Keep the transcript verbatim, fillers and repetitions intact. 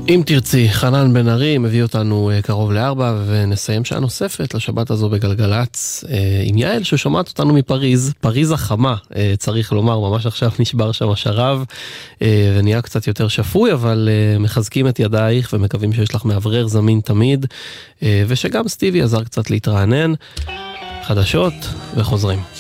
אם תרצי, חנן בן ארי מביא אותנו קרוב לארבע, ונסיים שעה נוספת לשבת הזו בגלגלץ עם יעל ששומעת אותנו מפריז, פריז החמה, צריך לומר, ממש עכשיו נשבר שם השרב ונהיה קצת יותר שפוי, אבל מחזקים את ידייך ומקווים שיש לך מאוורר זמין תמיד, ושגם סטיבי עזר קצת להתרענן. חדשות וחוזרים.